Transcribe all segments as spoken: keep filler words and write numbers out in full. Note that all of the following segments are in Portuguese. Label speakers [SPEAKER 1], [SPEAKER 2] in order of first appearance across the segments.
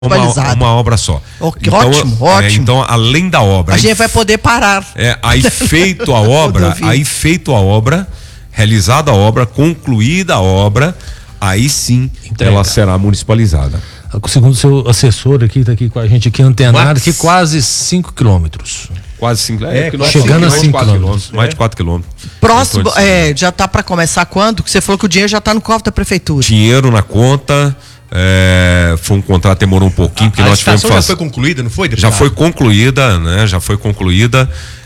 [SPEAKER 1] Uma, uma obra só.
[SPEAKER 2] Oh, que então, ótimo, é, ótimo.
[SPEAKER 1] Então, além da obra...
[SPEAKER 2] A gente vai poder parar.
[SPEAKER 1] É, aí feito a obra, aí feito a obra, realizada a obra, concluída a obra, aí sim Entrega. ela será municipalizada.
[SPEAKER 3] Segundo o seu assessor aqui, está aqui com a gente aqui, antenado, que quase cinco quilômetros.
[SPEAKER 1] Quase cinco,
[SPEAKER 3] é, é, chegando a cinco quilômetros.
[SPEAKER 1] Mais de quatro quilômetros.
[SPEAKER 2] Próximo, é, já está para começar quando? Que você falou que o dinheiro já está no cofre da prefeitura.
[SPEAKER 1] Dinheiro na conta... É, foi um contrato que demorou um pouquinho, porque
[SPEAKER 4] a,
[SPEAKER 1] nós tivemos
[SPEAKER 4] a estação já foi concluída, não foi?
[SPEAKER 1] Já foi concluída, né? Já foi concluída.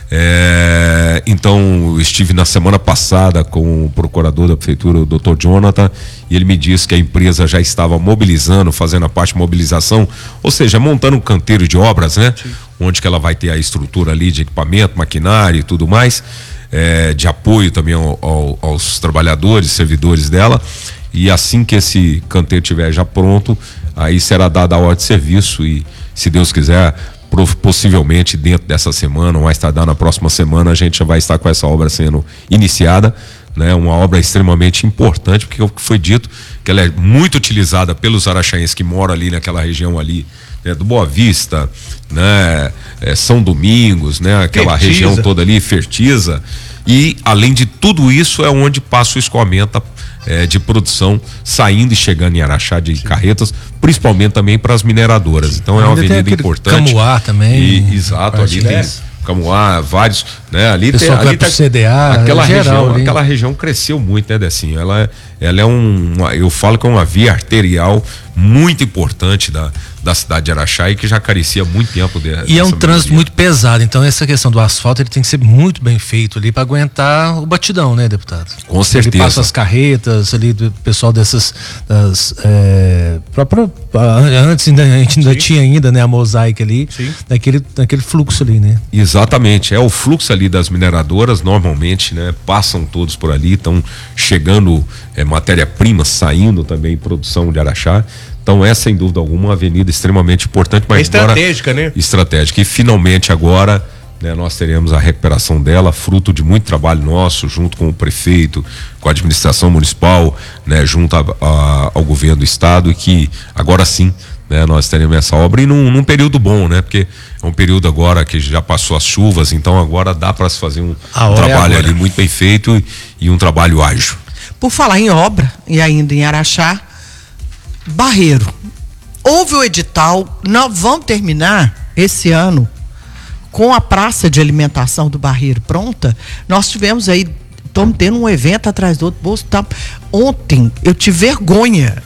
[SPEAKER 1] É, então, estive na semana passada com o procurador da prefeitura, o doutor Jonathan, e ele me disse que a empresa já estava mobilizando, fazendo a parte de mobilização, ou seja, montando um canteiro de obras, né? Sim. Onde que ela vai ter a estrutura ali de equipamento, maquinário e tudo mais, é, de apoio também ao, ao, aos trabalhadores, servidores dela. E assim que esse canteiro estiver já pronto, aí será dada a ordem de serviço e, se Deus quiser, possivelmente dentro dessa semana, ou mais tardar na próxima semana, a gente já vai estar com essa obra sendo iniciada, né? Uma obra extremamente importante, porque o que foi dito, que ela é muito utilizada pelos araxaenses que moram ali naquela região ali, né? Do Boa Vista, né? É, São Domingos, né? Aquela Fertiza. região toda ali, Fertiza. E, além de tudo isso, é onde passa o escoamento É, de produção saindo e chegando em Araxá de Sim. carretas, principalmente também para as mineradoras. Então é uma Ainda avenida importante.
[SPEAKER 3] Camuá também.
[SPEAKER 1] E, exato, ali tem Camuá, vários, né? Ali tem ali
[SPEAKER 3] tá, C D A,
[SPEAKER 1] aquela
[SPEAKER 3] geral,
[SPEAKER 1] região,
[SPEAKER 3] ali.
[SPEAKER 1] aquela região cresceu muito, né, Decinho? Ela, ela é um, eu falo que é uma via arterial muito importante da, da cidade de Araxá e que já carecia há muito tempo de,
[SPEAKER 3] e é um trânsito muito pesado, então essa questão do asfalto ele tem que ser muito bem feito ali para aguentar o batidão, né, deputado?
[SPEAKER 1] Com certeza.
[SPEAKER 3] Ele passa as carretas ali do pessoal dessas das, é, próprio, antes ainda, a gente ainda Sim. tinha ainda, né, a mosaica ali, naquele, naquele fluxo ali, né?
[SPEAKER 1] Exatamente, é o fluxo ali das mineradoras, normalmente, né, passam todos por ali, estão chegando é, matéria-prima, saindo também produção de Araxá. Então, essa, sem dúvida alguma, uma avenida extremamente importante, mas
[SPEAKER 4] é estratégica, agora, né?
[SPEAKER 1] Estratégica. E finalmente agora, né, nós teremos a recuperação dela, fruto de muito trabalho nosso, junto com o prefeito, com a administração municipal, né, junto a, a, ao governo do estado, e que agora sim, né, nós teremos essa obra e num, num período bom, né? Porque é um período agora que já passou as chuvas, então agora dá para se fazer um, um trabalho é ali muito bem feito e, e um trabalho ágil.
[SPEAKER 2] Por falar em obra, e ainda em Araxá, Barreiro, houve o edital, nós vamos terminar esse ano com a praça de alimentação do Barreiro pronta. Nós tivemos aí, estamos tendo um evento atrás do outro, bolso, tá, ontem eu tive vergonha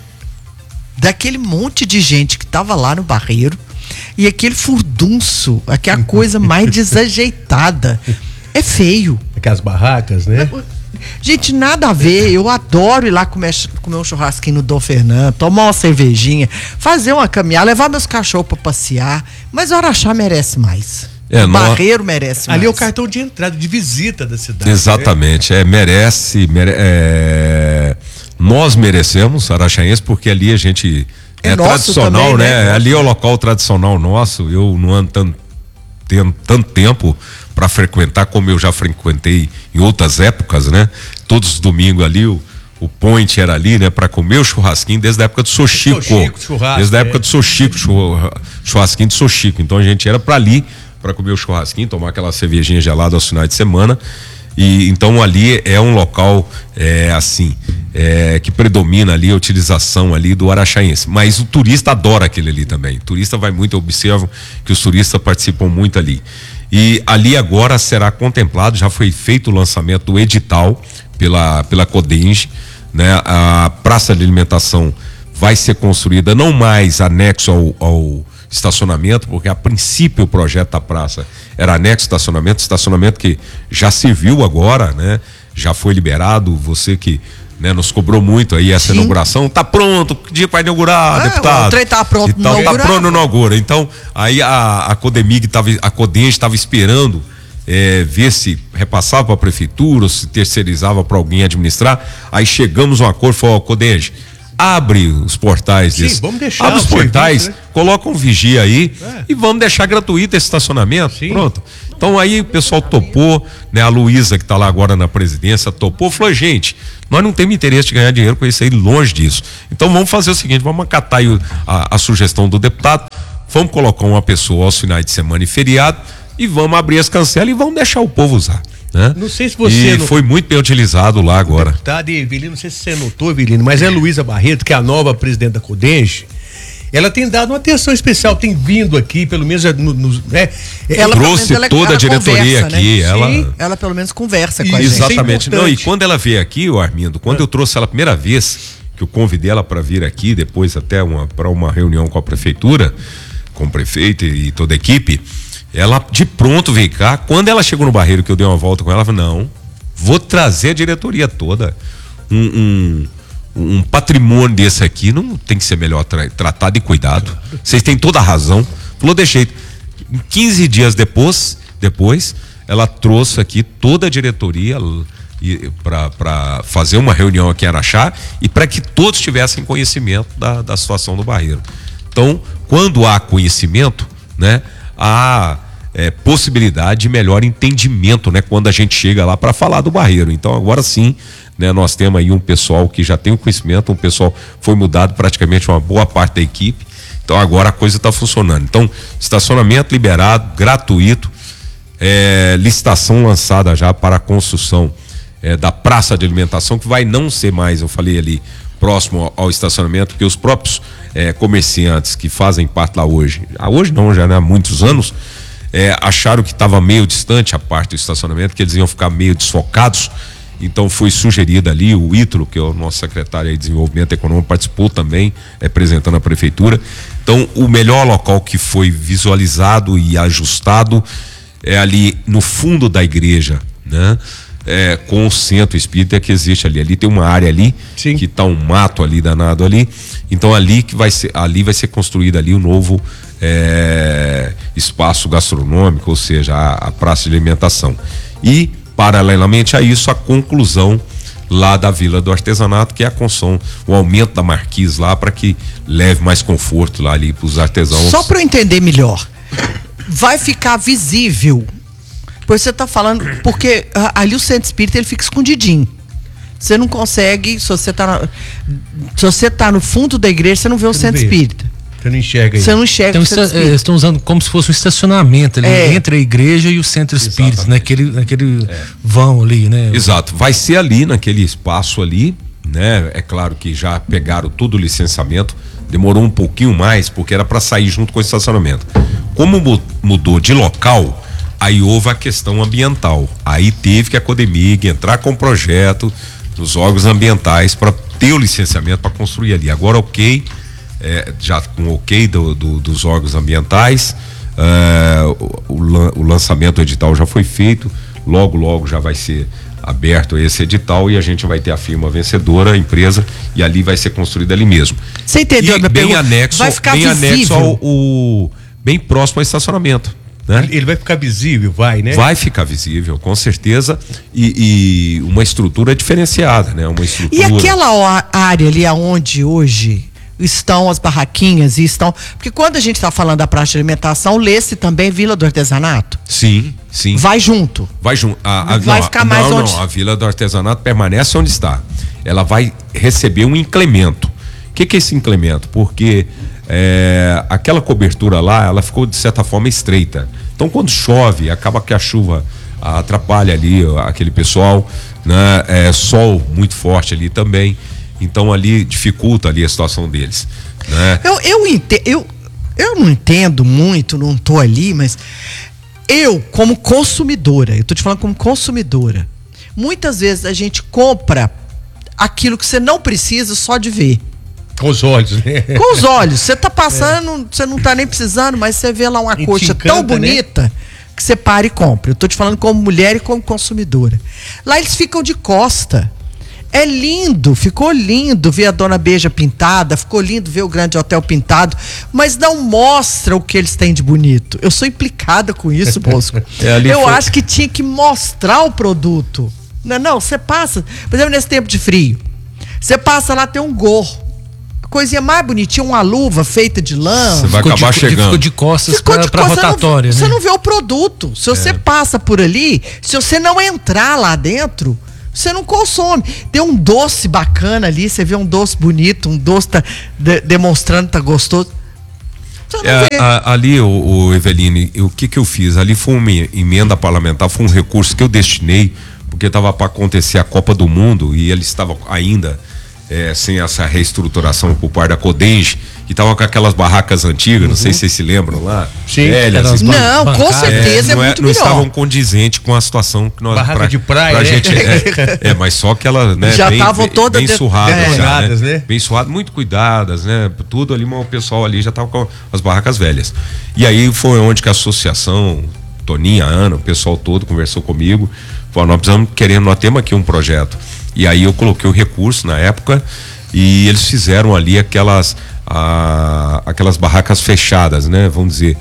[SPEAKER 2] daquele monte de gente que estava lá no Barreiro e aquele furdunço, aquela coisa mais desajeitada, é feio.
[SPEAKER 4] Aquelas barracas, né?
[SPEAKER 2] Gente, nada a ver, eu adoro ir lá comer, comer um churrasquinho no Dom Fernando, tomar uma cervejinha, fazer uma caminhada, levar meus cachorros para passear, mas o Araxá merece mais. É, o Barreiro merece mais.
[SPEAKER 4] Ali é o cartão de entrada, de visita da cidade.
[SPEAKER 1] Exatamente, né? é, merece, mere, é, nós merecemos, araxaense, porque ali a gente é, é tradicional, também, né? né? Ali é o local tradicional nosso, eu não ando tanto, tendo tanto tempo para frequentar como eu já frequentei em outras épocas, né? Todos os domingos ali o, o point era ali, né? Para comer o churrasquinho desde a época do Sochico, desde a época é. do Sochico, churrasquinho do Sochico. Então a gente era para ali para comer o churrasquinho, tomar aquela cervejinha gelada aos finais de semana. E então ali é um local é, assim é, que predomina ali a utilização ali do araxaense. Mas o turista adora aquele ali também. O turista vai muito, eu observo que os turistas participam muito ali. E ali agora será contemplado, já foi feito o lançamento do edital pela, pela Codenge, né? A praça de alimentação vai ser construída não mais anexo ao, ao estacionamento, porque a princípio o projeto da praça era anexo ao estacionamento, estacionamento que já serviu agora, né? Já foi liberado, você que, né, nos cobrou muito aí essa Sim. inauguração, tá pronto, que dia para inaugurar, é, deputado?
[SPEAKER 2] O trem tá pronto,
[SPEAKER 1] então, tá pronto, inaugura. Então, aí a, a Codemig tava, a Codenge estava esperando é, ver se repassava para a prefeitura ou se terceirizava para alguém administrar. Aí chegamos a um acordo, falou, ó, Codenge, abre os portais
[SPEAKER 4] Sim,
[SPEAKER 1] desse.
[SPEAKER 4] vamos deixar
[SPEAKER 1] abre os
[SPEAKER 4] o
[SPEAKER 1] portais,
[SPEAKER 4] serviço, né?
[SPEAKER 1] coloca um vigia aí
[SPEAKER 4] É.
[SPEAKER 1] e vamos deixar gratuito esse estacionamento.
[SPEAKER 4] Sim.
[SPEAKER 1] Pronto. Então aí o pessoal topou, né? A Luísa, que está lá agora na presidência, topou, falou, gente, nós não temos interesse de ganhar dinheiro com isso aí, longe disso. Então vamos fazer o seguinte, vamos acatar aí a, a sugestão do deputado, vamos colocar uma pessoa aos finais de semana e feriado e vamos abrir as cancelas e vamos deixar o povo usar. Né?
[SPEAKER 4] Não sei se você
[SPEAKER 1] E
[SPEAKER 4] não...
[SPEAKER 1] foi muito bem utilizado lá agora.
[SPEAKER 4] Deputado Evelino, não sei se você notou, Evelino, mas é a Luísa Barreto, que é a nova presidente da Codenge. Ela tem dado uma atenção especial, tem vindo aqui, pelo menos no, no, né?
[SPEAKER 2] Ela,
[SPEAKER 1] trouxe
[SPEAKER 2] ela,
[SPEAKER 1] toda
[SPEAKER 2] ela
[SPEAKER 1] a diretoria
[SPEAKER 2] conversa,
[SPEAKER 1] aqui.
[SPEAKER 2] Né?
[SPEAKER 1] Ela...
[SPEAKER 2] Sim, ela pelo menos conversa com a
[SPEAKER 4] Isso,
[SPEAKER 2] gente.
[SPEAKER 1] Exatamente.
[SPEAKER 4] é
[SPEAKER 1] Não, e
[SPEAKER 4] importante.
[SPEAKER 1] quando ela veio aqui, o Armindo, quando eu trouxe ela a primeira vez, que eu convidei ela para vir aqui, depois até uma, para uma reunião com a prefeitura, com o prefeito e toda a equipe, ela de pronto veio cá. Quando ela chegou no Barreiro, que eu dei uma volta com ela, ela falou, não, vou trazer a diretoria toda. Um, um, um patrimônio desse aqui não tem que ser melhor tra- tratado e cuidado. Vocês têm toda a razão. Falou, deixei. quinze dias depois, depois, ela trouxe aqui toda a diretoria para fazer uma reunião aqui em Araxá e para que todos tivessem conhecimento da, da situação do Barreiro. Então, quando há conhecimento, né, há é, possibilidade de melhor entendimento, né, quando a gente chega lá para falar do Barreiro. Então, agora sim, né, nós temos aí um pessoal que já tem o conhecimento, um pessoal foi mudado praticamente uma boa parte da equipe. Então, agora a coisa está funcionando. Então, estacionamento liberado, gratuito, é, licitação lançada já para a construção é, da praça de alimentação, que vai não ser mais, eu falei ali, próximo ao, ao estacionamento, porque os próprios é, comerciantes que fazem parte lá hoje, ah, hoje não, já né, há muitos anos, é, acharam que estava meio distante a parte do estacionamento, que eles iam ficar meio desfocados. Então foi sugerido ali, o Ítalo, que é o nosso secretário de Desenvolvimento Econômico, participou também, representando a prefeitura. Então o melhor local que foi visualizado e ajustado é ali no fundo da igreja, né? É, com o centro espírita que existe ali. Ali tem uma área ali,
[SPEAKER 4] Sim.
[SPEAKER 1] que está um mato ali danado ali. Então ali que vai ser, ali vai ser construído ali o novo é, espaço gastronômico, ou seja, a, a praça de alimentação. E paralelamente a isso, a conclusão lá da Vila do Artesanato, que é a construção, o aumento da marquise lá, para que leve mais conforto lá ali para os artesãos.
[SPEAKER 2] Só para eu entender melhor, vai ficar visível, pois você está falando, porque ah, ali o centro espírita ele fica escondidinho. Você não consegue, se você está se você tá no fundo da igreja, você não vê o
[SPEAKER 4] Você não
[SPEAKER 2] centro
[SPEAKER 4] vê.
[SPEAKER 2] espírita.
[SPEAKER 4] Você não enxerga aí.
[SPEAKER 2] Você não enxerga
[SPEAKER 3] Então,
[SPEAKER 2] o centro
[SPEAKER 3] esta-
[SPEAKER 2] espírita.
[SPEAKER 3] estão usando como se fosse um estacionamento ali,
[SPEAKER 2] É.
[SPEAKER 3] entre a igreja e o centro espírita,
[SPEAKER 1] Exatamente.
[SPEAKER 3] naquele, naquele vão ali, né?
[SPEAKER 1] Exato, vai ser ali naquele espaço ali, né? É claro que já pegaram todo o licenciamento, demorou um pouquinho mais porque era para sair junto com o estacionamento. Como mu- mudou de local, aí houve a questão ambiental. Aí teve que a Codemig entrar com o projeto dos órgãos ambientais para ter o licenciamento para construir ali. Agora, ok, é, já com o ok do, do- dos órgãos ambientais, é, o, o lan- o lançamento do edital já foi feito, logo, logo já vai ser aberto esse edital e a gente vai ter a firma vencedora, a empresa, e ali vai ser construída ali mesmo.
[SPEAKER 2] Você entendeu a
[SPEAKER 1] E
[SPEAKER 2] minha
[SPEAKER 1] bem
[SPEAKER 2] pergunta?
[SPEAKER 1] anexo,
[SPEAKER 2] Vai ficar
[SPEAKER 1] bem anexo
[SPEAKER 2] visível.
[SPEAKER 1] ao, o- bem próximo ao estacionamento, né?
[SPEAKER 4] Ele vai ficar visível, vai, né?
[SPEAKER 1] Vai ficar visível, com certeza, e, e uma estrutura diferenciada, né? Uma
[SPEAKER 2] E
[SPEAKER 1] estrutura.
[SPEAKER 2] aquela ó- área ali aonde hoje estão as barraquinhas e estão. Porque quando a gente está falando da praça de alimentação, lê-se também Vila do Artesanato.
[SPEAKER 1] Sim, sim.
[SPEAKER 2] Vai junto.
[SPEAKER 1] Vai junto. A, a,
[SPEAKER 2] Vai
[SPEAKER 1] não,
[SPEAKER 2] ficar
[SPEAKER 1] não,
[SPEAKER 2] mais
[SPEAKER 1] não,
[SPEAKER 2] onde-
[SPEAKER 1] a Vila do Artesanato permanece onde está. Ela vai receber um incremento. O que, que é esse incremento? Porque é, aquela cobertura lá, ela ficou de certa forma estreita. Então, quando chove, acaba que a chuva atrapalha ali ó, aquele pessoal, né? É, sol muito forte ali também. Então, ali dificulta ali a situação deles, né?
[SPEAKER 2] Eu, eu, ente, eu, eu não entendo muito, não tô ali, mas eu, como consumidora, eu tô te falando como consumidora, muitas vezes a gente compra aquilo que você não precisa só de ver.
[SPEAKER 4] Com os olhos, né?
[SPEAKER 2] Com os olhos. Você tá passando, você não tá nem precisando, mas você vê lá uma
[SPEAKER 4] E te
[SPEAKER 2] coxa
[SPEAKER 4] encanta,
[SPEAKER 2] tão bonita, né, que você para e compra. Eu tô te falando como mulher e como consumidora. Lá eles ficam de costa. É lindo, ficou lindo ver a Dona Beija pintada, ficou lindo ver o Grande Hotel pintado, mas não mostra o que eles têm de bonito. Eu sou implicada com isso, Bosco.
[SPEAKER 1] É, ali
[SPEAKER 2] Eu
[SPEAKER 1] foi-
[SPEAKER 2] acho que tinha que mostrar o produto. Não, não, você passa, por exemplo, nesse tempo de frio, você passa lá, tem um gorro coisinha mais bonitinha, uma luva feita de lã.
[SPEAKER 1] Você vai acabar
[SPEAKER 3] de,
[SPEAKER 1] chegando.
[SPEAKER 3] Ficou de costas
[SPEAKER 2] Ficou
[SPEAKER 3] pra,
[SPEAKER 2] de
[SPEAKER 3] pra
[SPEAKER 2] costa,
[SPEAKER 3] rotatória,
[SPEAKER 2] você
[SPEAKER 3] né?
[SPEAKER 2] não, você não vê o produto. Se você é. passa por ali, se você não entrar lá dentro, você não consome. Tem um doce bacana ali, você vê um doce bonito, um doce tá de, demonstrando que tá gostoso.
[SPEAKER 1] É, a, ali, o, o Eveline, o que que eu fiz? Ali foi uma emenda parlamentar, foi um recurso que eu destinei, porque estava para acontecer a Copa do Mundo e eles estavam ainda é, sem essa reestruturação por parte da Codenge, e estavam com aquelas barracas antigas, uhum. não sei se vocês se lembram lá.
[SPEAKER 4] Sim.
[SPEAKER 1] Velhas,
[SPEAKER 2] não, ban- com certeza é, é
[SPEAKER 1] não
[SPEAKER 2] muito
[SPEAKER 1] não
[SPEAKER 2] melhor.
[SPEAKER 1] estavam condizentes com a situação que nós...
[SPEAKER 4] Barraca
[SPEAKER 1] pra,
[SPEAKER 4] de praia,
[SPEAKER 1] pra
[SPEAKER 4] né?
[SPEAKER 1] gente, é, é, mas só que ela, né,
[SPEAKER 2] já
[SPEAKER 1] bem,
[SPEAKER 2] estavam todas
[SPEAKER 1] bem surradas,
[SPEAKER 4] de,
[SPEAKER 1] já, né?
[SPEAKER 4] né?
[SPEAKER 1] Bem surradas, muito cuidadas, né? Tudo ali, mas o pessoal ali já estava com as barracas velhas. E aí foi onde que a associação, Toninha, Ana, o pessoal todo conversou comigo, falou, nós precisamos, querendo, nós temos aqui um projeto. E aí eu coloquei o recurso na época e eles fizeram ali aquelas a, aquelas barracas fechadas, né? Vamos dizer,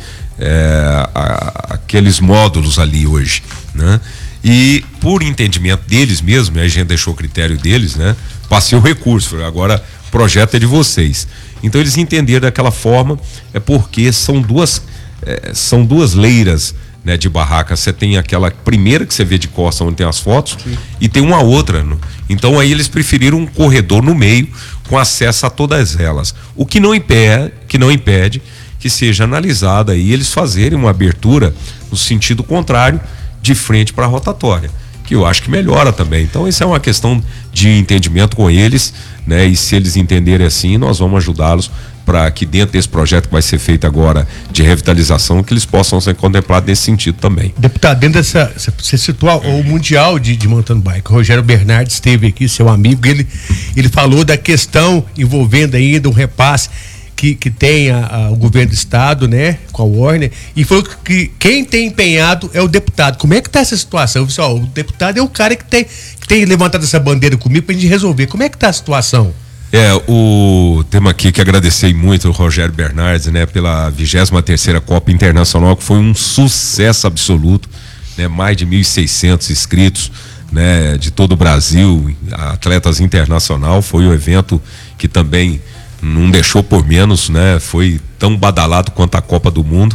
[SPEAKER 1] é, a, aqueles módulos ali hoje, né? E por entendimento deles mesmo, a gente deixou o critério deles, né? Passei o recurso, agora o projeto é de vocês. Então eles entenderam daquela forma, é porque são duas é, são duas leiras, né, de barraca. Você tem aquela primeira que você vê de costa onde tem as fotos. Sim. E tem uma outra, né? Então aí eles preferiram um corredor no meio com acesso a todas elas, o que não impede que não impede que seja analisada e eles fazerem uma abertura no sentido contrário, de frente para a rotatória, que eu acho que melhora também. Então isso é uma questão de entendimento com eles, né? E se eles entenderem assim, nós vamos ajudá-los para que dentro desse projeto que vai ser feito agora de revitalização, que eles possam ser contemplados nesse sentido também.
[SPEAKER 4] Deputado, dentro dessa, você citou o Mundial de, de Mountain Bike, o Rogério Bernardes esteve aqui, seu amigo, ele, ele falou da questão envolvendo ainda um repasse que, que tem a, a, o governo do estado, né, com a Warner, e falou que quem tem empenhado é o deputado. Como é que tá essa situação? Eu disse, ó, o deputado é o cara que tem, que tem levantado essa bandeira comigo pra gente resolver. Como é que tá a situação?
[SPEAKER 1] É, o tema aqui que agradecer muito o Rogério Bernardes, né, pela vigésima terceira Copa Internacional, que foi um sucesso absoluto, né, mais de mil e seiscentos inscritos, né, de todo o Brasil, atletas internacional, foi o evento que também não deixou por menos, né, foi tão badalado quanto a Copa do Mundo,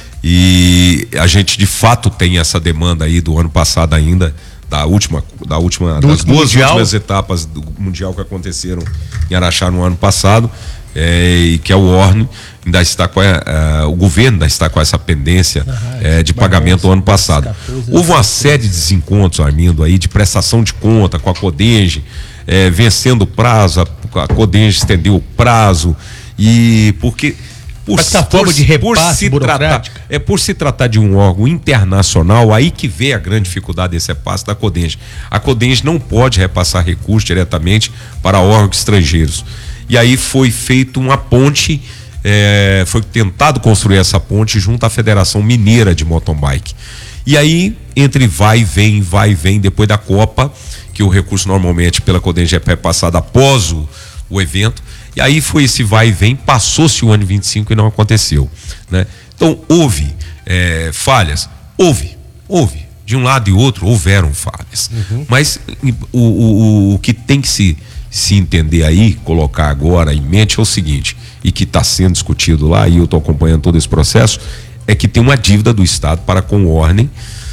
[SPEAKER 1] e a gente de fato tem essa demanda aí do ano passado ainda, da última, da última, do das duas mundial. últimas etapas do Mundial que aconteceram em Araxá no ano passado, é, e que é o Warner, ainda está com a, a, o governo ainda está com essa pendência ah, é, de pagamento do ano passado. Houve uma série de desencontros, Armindo, aí, de prestação de conta com a Codenge, é, vencendo o prazo, a, a Codenge estendeu o prazo, e porque Por,
[SPEAKER 4] essa forma de repasse
[SPEAKER 1] por se tratar, é por se tratar de um órgão internacional, aí que vê a grande dificuldade desse repasse da Codenge. A Codenge não pode repassar recursos diretamente para órgãos estrangeiros. E aí foi feito uma ponte, é, foi tentado construir essa ponte junto à Federação Mineira de Mountain Bike. E aí, entre vai e vem, vai e vem, depois da Copa, que o recurso normalmente pela Codenge é repassado após o, o evento. E aí foi esse vai e vem, passou-se o ano vinte e cinco e não aconteceu, né? Então houve é, falhas, houve, houve, de um lado e outro houveram falhas, uhum. Mas o, o, o que tem que se, se entender aí, colocar agora em mente é o seguinte, e que está sendo discutido lá, e eu estou acompanhando todo esse processo, é que tem uma dívida do Estado para com o Warner,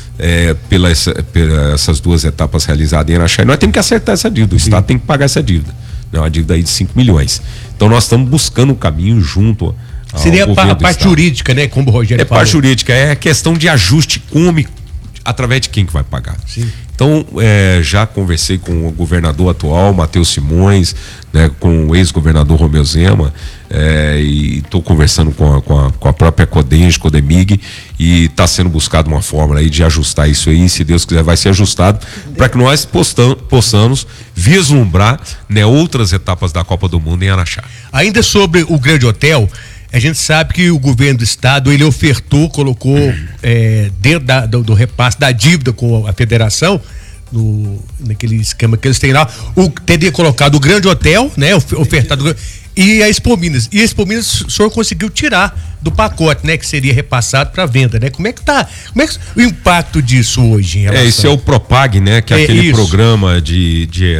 [SPEAKER 1] é, pela essa, pela essas duas etapas realizadas em Araxá, e nós temos que acertar essa dívida, o Estado tem que pagar essa dívida. É uma dívida aí de cinco milhões. Então nós estamos buscando um caminho junto ao
[SPEAKER 4] Seria a parte jurídica, né? Como o Rogério
[SPEAKER 1] é falou. É parte jurídica, é questão de ajuste como, através de quem que vai pagar.
[SPEAKER 4] Sim.
[SPEAKER 1] Então, é, já conversei com o governador atual, Matheus Simões, né, com o ex-governador Romeu Zema, é, e estou conversando com a, com, a, com a própria Codenge, Codemig, e está sendo buscado uma fórmula aí de ajustar isso aí, e se Deus quiser vai ser ajustado, para que nós postam, possamos vislumbrar, né, outras etapas da Copa do Mundo em Araxá.
[SPEAKER 4] Ainda sobre o Grande Hotel, a gente sabe que o governo do estado, ele ofertou, colocou uhum. é, dentro da, do, do repasse da dívida com a federação, no, naquele esquema que eles têm lá, o, teria colocado o Grande Hotel, né, ofertado, e a Expo Minas. E a Expo Minas o senhor conseguiu tirar do pacote, né, que seria repassado para venda, né? Como é que tá, como é que, o impacto disso hoje em relação...
[SPEAKER 1] É, esse é o Propag, né, que é, é aquele isso. programa de... de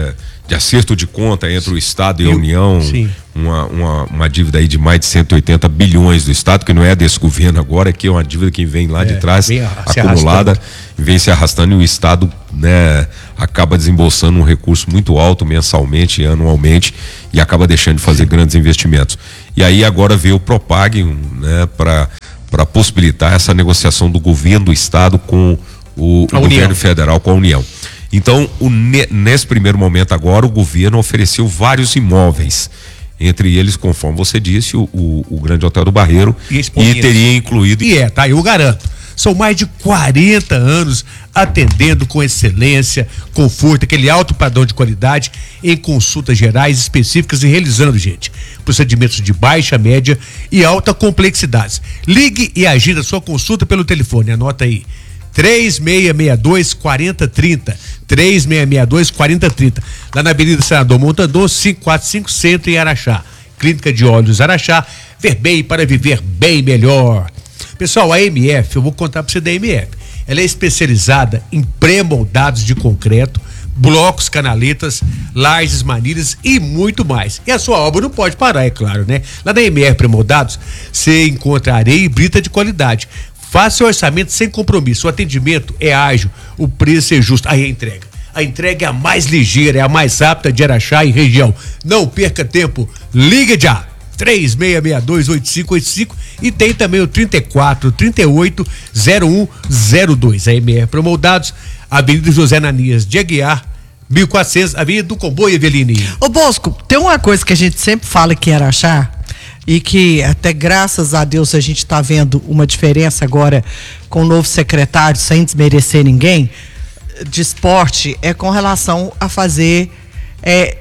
[SPEAKER 1] de acerto de conta entre o Estado e a União, uma, uma, uma dívida aí de mais de cento e oitenta bilhões do Estado, que não é desse governo agora, que é uma dívida que vem lá é, de trás, acumulada, vem se arrastando, e o Estado, né, acaba desembolsando um recurso muito alto mensalmente, anualmente, e acaba deixando de fazer grandes investimentos. E aí agora veio o Propag, né, para para possibilitar essa negociação do governo do Estado com o, o governo federal, com a União. Então, o, nesse primeiro momento agora, o governo ofereceu vários imóveis, entre eles, conforme você disse, o, o, o Grande Hotel do Barreiro, e, e teria incluído...
[SPEAKER 4] E é, tá, eu garanto. São mais de quarenta anos atendendo com excelência, conforto, aquele alto padrão de qualidade em consultas gerais específicas e realizando, gente, procedimentos de baixa, média e alta complexidade. Ligue e agenda sua consulta pelo telefone, anota aí, três seis seis dois, quatro zero três zero, três seis seis dois, quatro zero três zero, lá na Avenida Senador Montador, quinhentos e quarenta e cinco, Centro, em Araxá. Clínica de Óleos Araxá, ver bem para viver bem melhor. Pessoal, a M F, eu vou contar para você da M F. Ela é especializada em pré-moldados de concreto, blocos, canaletas, lajes, manilhas e muito mais. E a sua obra não pode parar, é claro, né? Lá na M F Pré-Moldados, você encontra areia e brita de qualidade. Faça o orçamento sem compromisso. O atendimento é ágil, o preço é justo. Aí a entrega. A entrega é a mais ligeira, é a mais rápida de Araxá e região. Não perca tempo. Liga já. três seis seis dois, oito cinco oito cinco e tem também o trinta e quatro, trinta e oito, zero um zero dois. A M R Pré-Moldados, Avenida José Ananias de Aguiar, mil e quatrocentos, Avenida do Comboio, Eveline.
[SPEAKER 2] Ô Bosco, tem uma coisa que a gente sempre fala aqui em Araxá, e que até graças a Deus a gente está vendo uma diferença agora com o novo secretário, sem desmerecer ninguém, de esporte, é com relação a fazer é,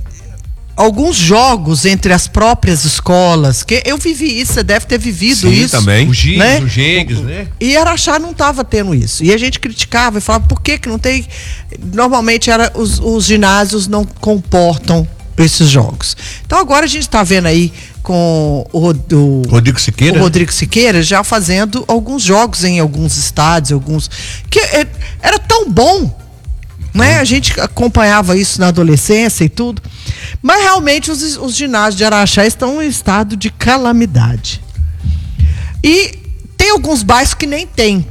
[SPEAKER 2] alguns jogos entre as próprias escolas, que eu vivi isso, você deve ter vivido
[SPEAKER 1] Sim,
[SPEAKER 2] isso.
[SPEAKER 1] também.
[SPEAKER 4] O G I S, né? O Gengues, né?
[SPEAKER 2] E Araxá não estava tendo isso. E a gente criticava e falava, por que que não tem... Normalmente era, os, os ginásios não comportam esses jogos. Então agora a gente está vendo aí com o, o
[SPEAKER 4] Rodrigo Siqueira,
[SPEAKER 2] o Rodrigo Siqueira já fazendo alguns jogos em alguns estádios, alguns... Que é, era tão bom, né? A gente acompanhava isso na adolescência e tudo, mas realmente os, os ginásios de Araxá estão em estado de calamidade. E tem alguns bairros que nem tem.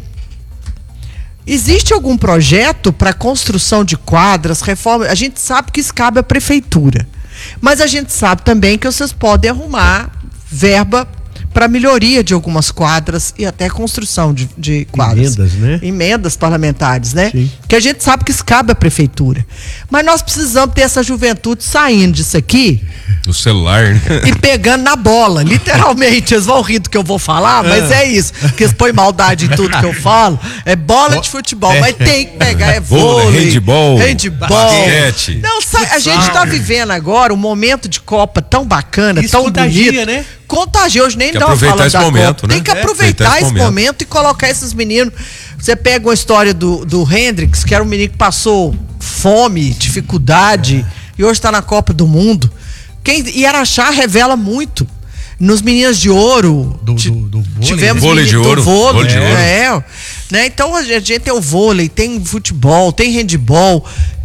[SPEAKER 2] Existe algum projeto para construção de quadras, reforma? A gente sabe que isso cabe à prefeitura, mas a gente sabe também que vocês podem arrumar verba para melhoria de algumas quadras e até construção de, de quadras.
[SPEAKER 4] Emendas, né?
[SPEAKER 2] Emendas parlamentares, né?
[SPEAKER 4] Sim.
[SPEAKER 2] Que a gente sabe que isso cabe à prefeitura. Mas nós precisamos ter essa juventude saindo disso aqui.
[SPEAKER 1] Do celular, né?
[SPEAKER 2] E pegando na bola, literalmente. Eles vão rir do que eu vou falar, mas é isso. Porque eles põem maldade em tudo que eu falo. É bola de futebol, mas tem que pegar, é vôlei,
[SPEAKER 1] handball,
[SPEAKER 2] handball,
[SPEAKER 1] basquete.
[SPEAKER 2] Não, a gente está vivendo agora um momento de Copa tão bacana,
[SPEAKER 4] isso
[SPEAKER 2] tão
[SPEAKER 4] contagia,
[SPEAKER 2] bonito.
[SPEAKER 4] Né?
[SPEAKER 2] Contagia, hoje nem
[SPEAKER 1] Tem que
[SPEAKER 2] dá
[SPEAKER 1] aproveitar
[SPEAKER 2] falando
[SPEAKER 1] esse
[SPEAKER 2] da
[SPEAKER 1] momento,
[SPEAKER 2] Copa.
[SPEAKER 1] né?
[SPEAKER 2] Tem que
[SPEAKER 1] É,
[SPEAKER 2] aproveitar esse momento.
[SPEAKER 1] momento
[SPEAKER 2] e colocar esses meninos. Você pega uma história do, do Hendrix, que era um menino que passou fome, dificuldade, e hoje está na Copa do Mundo. Quem, e Araxá revela muito. Nos Meninas de Ouro,
[SPEAKER 4] do, do, do vôlei,
[SPEAKER 2] tivemos
[SPEAKER 1] vôlei de ouro,
[SPEAKER 2] vôlei,
[SPEAKER 1] vôlei de ouro.
[SPEAKER 2] É, né? Então a gente tem o vôlei, tem futebol, tem handball.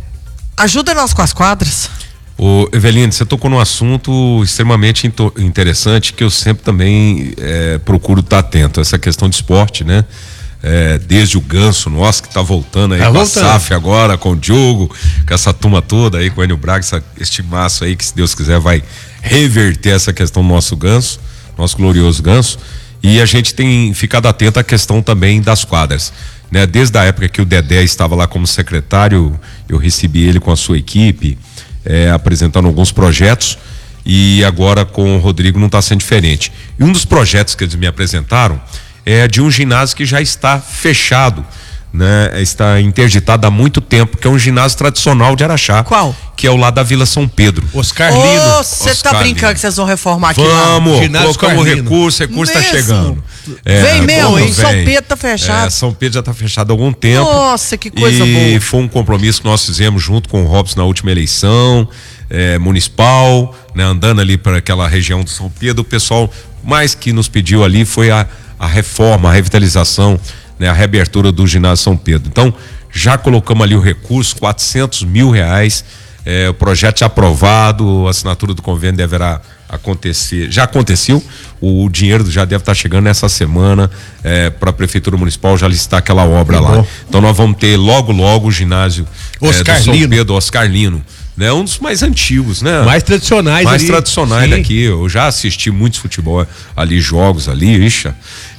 [SPEAKER 2] Ajuda nós com as quadras.
[SPEAKER 1] Ô, Eveline, você tocou num assunto extremamente interessante que eu sempre também é, procuro estar atento, essa questão de esporte, né? É, desde o Ganso nosso, que tá voltando aí
[SPEAKER 4] tá
[SPEAKER 1] com
[SPEAKER 4] voltando.
[SPEAKER 1] a S A F agora, com o Diogo, com essa turma toda aí, com o Enio Braga, essa, este maço aí que, se Deus quiser, vai reverter essa questão do nosso Ganso, nosso glorioso Ganso. E a gente tem ficado atento à questão também das quadras, né? Desde a época que o Dedé estava lá como secretário, eu recebi ele com a sua equipe, é, apresentando alguns projetos, e agora com o Rodrigo não está sendo diferente. E um dos projetos que eles me apresentaram é de um ginásio que já está fechado, né? Está interditado há muito tempo, que é um ginásio tradicional de Araxá.
[SPEAKER 2] Qual?
[SPEAKER 1] Que é o lá da Vila São Pedro.
[SPEAKER 4] Oscar Lino.
[SPEAKER 2] Você tá brincando que vocês vão reformar aqui
[SPEAKER 1] Vamos,
[SPEAKER 2] lá?
[SPEAKER 4] Ginásio
[SPEAKER 1] colocamos o
[SPEAKER 4] Carlino.
[SPEAKER 1] recurso, o recurso está
[SPEAKER 2] Mesmo?
[SPEAKER 1] chegando.
[SPEAKER 2] Vem mesmo,
[SPEAKER 1] como
[SPEAKER 2] hein? São
[SPEAKER 1] vem.
[SPEAKER 2] Pedro tá fechado.
[SPEAKER 1] É, São Pedro já está fechado há algum tempo.
[SPEAKER 2] Nossa, que coisa
[SPEAKER 1] e
[SPEAKER 2] boa.
[SPEAKER 1] foi um compromisso que nós fizemos junto com o Robson na última eleição é, municipal, né? Andando ali para aquela região do São Pedro, o pessoal mais que nos pediu ali foi a, a reforma, a revitalização, né? A reabertura do ginásio São Pedro. Então, já colocamos ali o recurso, quatrocentos mil reais, É, o projeto já aprovado, a assinatura do convênio deverá acontecer, já aconteceu, o dinheiro já deve estar chegando nessa semana é, para a Prefeitura Municipal já listar aquela obra lá. Bom. Então nós vamos ter logo, logo o ginásio
[SPEAKER 4] Oscar
[SPEAKER 1] é, do São
[SPEAKER 4] Lino.
[SPEAKER 1] Pedro, Oscar Lino. Né, um dos mais antigos, né?
[SPEAKER 4] Mais tradicionais
[SPEAKER 1] Mais
[SPEAKER 4] ali.
[SPEAKER 1] tradicionais Sim. daqui. Eu já assisti muitos futebol ali, jogos ali, ixa.